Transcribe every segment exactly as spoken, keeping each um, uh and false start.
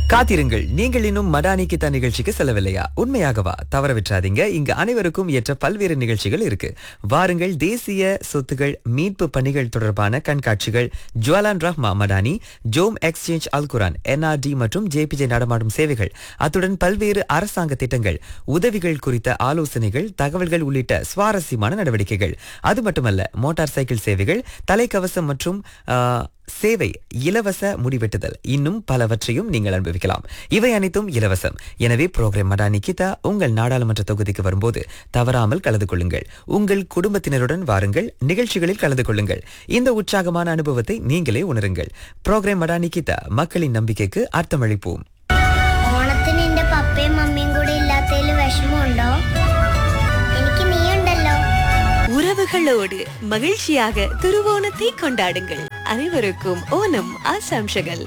காத்திருங்கள், நீங்கள் இன்னும் மடானி கிதா நிகழ்ச்சிக்கு செல்லவில்லையா? உண்மையாகவா? தவற விட்டுறாதீங்க. இங்கு அனைவருக்கும் ஏற்ற பல்வேறு நிகழ்ச்சிகள் இருக்கு. வாருங்கள். தேசிய சொத்துகள் மீட்பு பணிகள் தொடர்பான கண்காட்சிகள், ஜுவலான் ரஹ்மா மடானி, ஜோம் எக்ஸ்சேஞ்ச் அல் குரான், என்ஆர்டி மற்றும் ஜேபிஜே நடமாடும் சேவைகள், அத்துடன் பல்வேறு அரசாங்க திட்டங்கள், உதவிகள் குறித்த ஆலோசனைகள், தகவல்கள் உள்ளிட்ட சுவாரஸ்யமான நடவடிக்கைகள். அது மட்டுமல்ல, மோட்டார் சைக்கிள் சேவைகள், தலைக்கவசம் மற்றும் ஆ, சேவை, இலவச முடிவெட்டுதல், இன்னும் பலவற்றையும் நீங்கள் அனுபவிக்கலாம். இவை அனைத்தும் இலவசம். எனவே புரோகிராம் மடானி கிதா உங்கள் நாடாளுமன்ற தொகுதிக்கு வரும்போது தவறாமல் கலந்து கொள்ளுங்கள். உங்கள் குடும்பத்தினருடன் வாருங்கள், நிகழ்ச்சிகளில் கலந்து கொள்ளுங்கள். இந்த உற்சாகமான அனுபவத்தை நீங்களே உணருங்கள். புரோகிராம் மடானி கிதா, மக்களின் நம்பிக்கைக்கு அர்த்தமளிப்போம். ഓണത്തിന് എന്റെ പപ്പയും മമ്മിയും കൂടെ ഇല്ലാത്തതിൽ വിഷമമുണ്ടോ? എനിക്ക് നീ ഉണ്ടല്ലോ. உறவுகளோடு மகிழ்ச்சியாக திருவோணத்தை கொண்டாடுங்கள். அனைவருக்கும் ஓணம் ஆசாம்ஷகள்.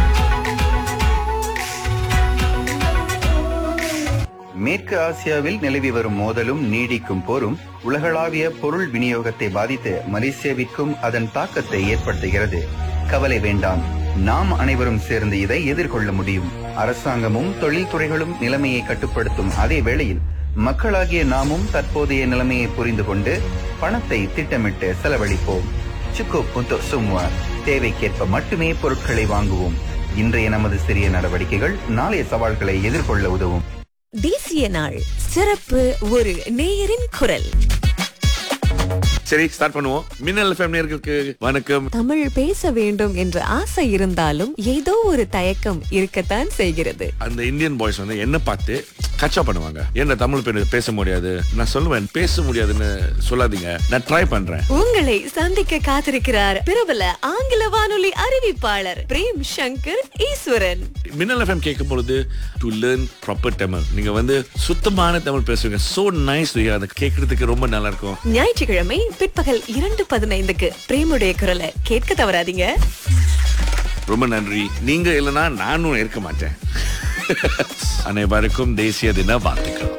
மேற்கு ஆசியாவில் நிலவி வரும் மோதலும் நீடிக்கும் போரும் உலகளாவிய பொருள் விநியோகத்தை பாதித்து மலேசியாவிற்கும் அதன் தாக்கத்தை ஏற்படுத்துகிறது. கவலை வேண்டாம், நாம் அனைவரும் சேர்ந்து இதை எதிர்கொள்ள முடியும். அரசாங்கமும் தொழில்துறைகளும் நிலைமையை கட்டுப்படுத்தும் அதே வேளையில் மக்களாகிய நாமும் தற்போதைய நிலைமையை புரிந்து கொண்டு பணத்தை திட்டமிட்டு செலவழிப்போம். சுக்கு புத்து சும்மா, தேவைக்கேற்ப மட்டுமே பொருட்களை வாங்குவோம். இன்றைய நமது சிறிய நடவடிக்கைகள் நாளைய சவால்களை எதிர்கொள்ள உதவும். தேசிய நாள் சிறப்பு, ஒரு நேயரின் குரல். சரி, ஸ்டார்ட் பண்ணுவோம். மின்னல் எஃப்எம் நேயர்களுக்கு வணக்கம். தமிழ் பேச வேண்டும் என்ற ஆசை இருந்தாலும் ஏதோ ஒரு தயக்கம் இருக்கத்தான் செய்கிறது. அந்த இந்தியன் பாய்ஸ் வந்து என்ன பார்த்து கச்சா பண்ணுவாங்க. என்ன தமிழ் பேர் பேச முடியாது? நான் சொல்லுவேன், பேச முடியாதுன்னு சொல்லாதீங்க, நான் ட்ரை பண்றேன். உங்களை சந்திக்க காத்திருக்கிறார் பிரபல ஆங்கில வானொலி அறிவிப்பாளர் பிரேம் சங்கர் ஈஸ்வரன். மின்னல் எஃப்எம் கேட்கும் பொழுது டு லேர்ன் ப்ராப்பர் தமிழ். நீங்க வந்து சுத்தமான தமிழ் பேசுவீங்க. So nice. அதை கேட்கறதுக்கு ரொம்ப நல்லா இருக்கும். ஞாயிற்றுக்கிழமை பிற்பகல் இரண்டு பதினைந்துக்கு பிரேமுடைய குரலை கேட்க தவறாதீங்க. ரொம்ப நன்றி. நீங்க இல்லைன்னா நானும் இருக்க மாட்டேன். அனைவருக்கும் தேசிய தின வாழ்த்துக்கள்.